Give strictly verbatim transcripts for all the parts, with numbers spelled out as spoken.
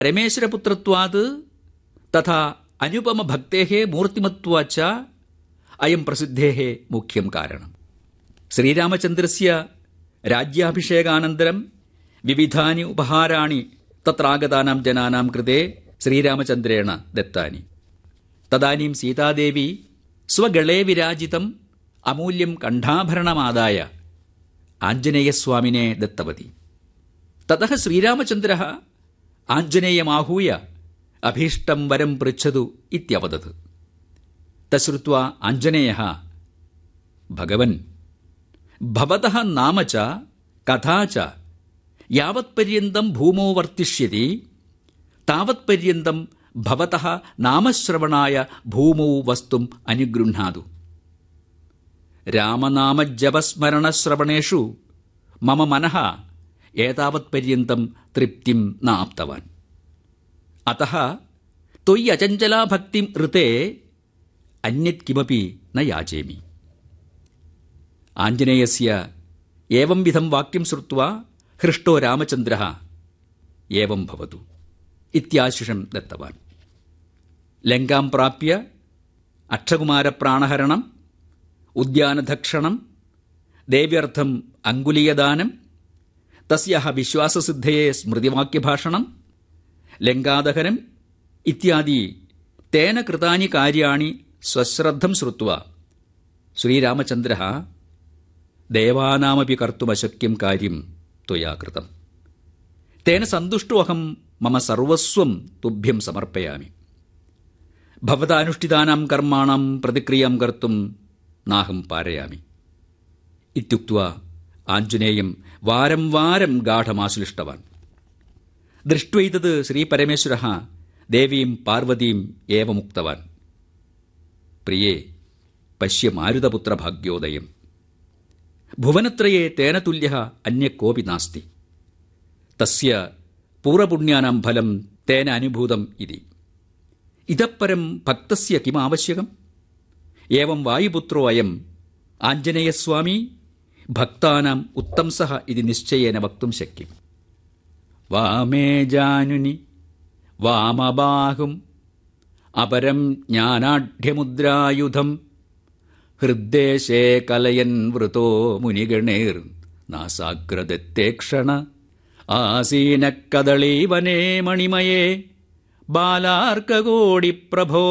രമേശ്വരപുത്രത്വാത് തഥാ അനുപമഭക്തേः മൂർത്തിമത്വാച്ച അയം പ്രസിദ്ധേः മുഖ്യം കാരണം. ശ്രീരാമചന്ദ്രസ്യ രാജ്യാഭിഷേകാനന്തരം വിവിധാനി ഉപഹാരാണി തത്രാഗതാനാം ജനാനാം കൃതേ ശ്രീരാമചന്ദ്രേണ ദത്താനി. തദാനീം സീതാദേവി സ്വഗളേ വിരാജിതം അമൂല്യം കണ്ഠാഭരണമാദായ ആഞ്ജനേയസ്വാമിനെ ദത്തവതി. തതഃ ശ്രീരാമചന്ദ്രः ആഞ്ജനേയമാഹൂയ അഭീഷ്ടം വരം പൃച്ഛതു ഇത്യവദത്. തശ്രുത്വാ ആഞ്ജനേയः ഭഗവൻ ഭവതഃ നാമ ച കഥാ ച യാവത്പര്യന്തം ഭൂമോ വർത്തിഷ്യതി താവത്പര്യന്തം ഭവതഃ നാമശ്രവണായ ഭൂമൗ വസ്തും അനുഗൃഹാതു. രാമനാമജപസ്മരണശ്രവണേഷു മമ മനഃ ഏതാവത്പര്യന്തം തൃപ്തിം ന ആപ്തവാൻ. അതഃ ത്വയി അചഞ്ചലാ ഭക്തിം ഋതേ അന്യത് കിമപി ന യാചേമി. ആഞ്ജനേയസ്യ ഏവം വിധം വാക്യം ശ്രുത്വാ ഹൃഷ്ടോ രാമചന്ദ്രः ഏവം ഭവതു ഇത്യാശിഷം ദത്തവാൻ. ലങ്കാം പ്രാപ്യ അക്ഷകുമാരപ്രാണഹരണം, ഉദ്യാനധക്ഷണം, ദേവ്യർത്ഥം അങ്കുലീയദാനം, തസ്യാഹ വിശ്വാസസിദ്ധയേ സ്മൃതിവാക്യഭാഷണം, ലങ്കാദഹനം ഇത്യാദി തേന കൃതാനി കാര്യാണി സ്വശ്രദ്ധം ശ്രുത്വാ ശ്രീരാമചന്ദ്രः ദേവാനാമപി കർത്തുമശക്യം കാര്യം ത്വയാ കൃതം. തേന സന്തുഷ്ടോഹം മമ സർവസ്വം തുഭ്യം സമർപ്പയാമി. ഭവതാനുഷ്ഠിതാനാം കർമാണം പ്രതിക്രിയാം കർത്തും നാഹം പാരയാമി ഇത്യുക്ത്വാ ആഞ്ജനേയം വാരം വാരം ഗാഠമാശ്ലിഷ്ടവാൻ. ദൃഷ്ട്വൈതത് ശ്രീപരമേശ്വരः ദേവീം പാർവതീം ഏവമുക്തവാൻ. പ്രിയേ പശ്യ മാരുതപുത്രഭാഗ്യോദയം. ഭുവനത്രയേ തേന തുല്യഃ അന്യ കോപി നാസ്തി. തസ്യ പൂർവപുണ്യാനാം ഫലം തേന അനുഭൂതം ഇതി. ഇതഃപരം ഭക്തസ്യ കിമാവശ്യകം? ഏവം വായുപുത്രോ അയം ആഞ്ജനേയസ്വാമി ഭക്താനാം ഉത്തംസഃ ഇതി നിശ്ചയേന വക്തും ശക്യം. വാമേ ജാനുനി വാമബാഹും അപരം ജ്ഞാനാഢ്യമുദ്രായുധം ഹൃദ്ദേശേ കലയൻ വൃതോ മുനിഗണേർ നാസാഗ്രദത്തേക്ഷണ ആസീനക്കദളീവനേ മണിമയേ ബാലാർക്കകോടിപ്രഭോ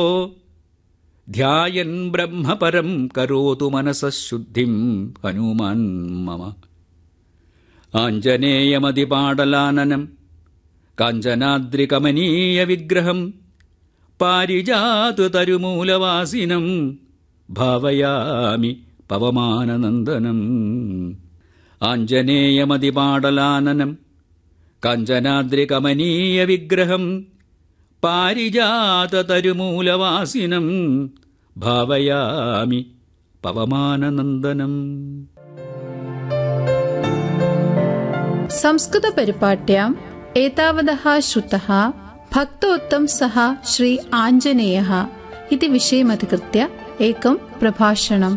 ധ്യായൻ ബ്രഹ്മപരം കരോതു മനസഃ ശുദ്ധിം ഹനുമാൻ മമ. ആഞ്ജനേയമതിപാടലാനനം കാഞ്ചനാദ്രികമനീയ വിഗ്രഹം പാരിജാത തരുമൂലവാസിനം ഭാവയാമി പവമാനനന്ദനം. ആഞ്ജനേയമതിപാടലാനനം കാഞ്ചനാദ്രികമനീയ വിഗ്രഹം പാരിജാത തരുമൂലവാസിനം ഭാവയാമി പവമാനനന്ദനം. സംസ്കൃത പരിപാട്യാം ഏതാവതഃ ശ്രുതഃ ഭക്തോത്തംസഃ ശ്രീ ആഞ്ജനേയഃ ഇതി വിഷയമധികൃത്യ ഏകം പ്രഭാഷണം.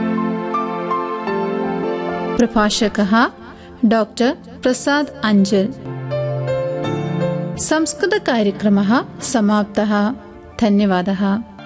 പ്രഭാഷകः ഡോക്ടർ പ്രസാദ് അഞ്ചൽ. സംസ്കൃത കാര്യക്രമः സമാപ്തः. ധന്യവാദः.